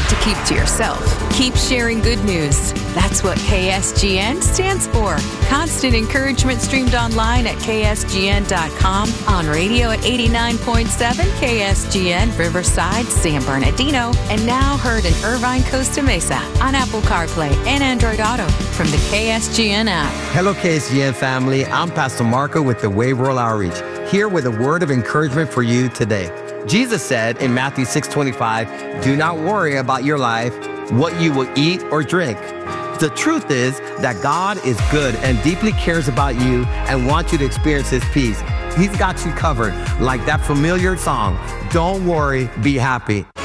to keep to yourself. Keep sharing good news. That's what KSGN stands for. Constant encouragement streamed online at ksgn.com, on radio at 89.7 KSGN Riverside, San Bernardino, and now heard in Irvine, Costa Mesa on Apple CarPlay and Android Auto from the KSGN app. Hello, KSGN family. I'm Pastor Marco with the Wave World Outreach, here with a word of encouragement for you today. Jesus said in Matthew 6:25, do not worry about your life, what you will eat or drink. The truth is that God is good and deeply cares about you and wants you to experience his peace. He's got you covered, like that familiar song, Don't Worry, Be Happy.